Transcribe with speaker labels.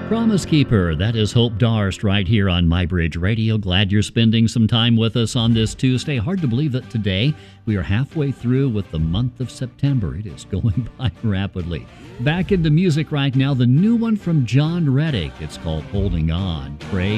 Speaker 1: Promise Keeper, that is Hope Darst right here on MyBridge Radio. Glad you're spending some time with us on this Tuesday. Hard to believe that today we are halfway through with the month of September. It is going by rapidly. Back into music right now, the new one from John Reddick. It's called Holding On. Praise